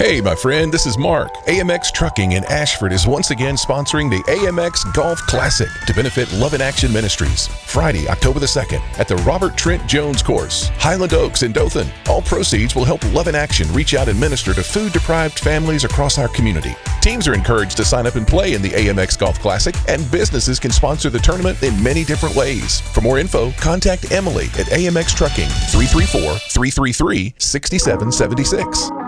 Hey, my friend, this is Mark. AMX Trucking in Ashford is once again sponsoring the AMX Golf Classic to benefit Love in Action Ministries. Friday, October the 2nd, at the Robert Trent Jones Course, Highland Oaks in Dothan. All proceeds will help Love in Action reach out and minister to food-deprived families across our community. Teams are encouraged to sign up and play in the AMX Golf Classic, and businesses can sponsor the tournament in many different ways. For more info, contact Emily at AMX Trucking, 334-333-6776.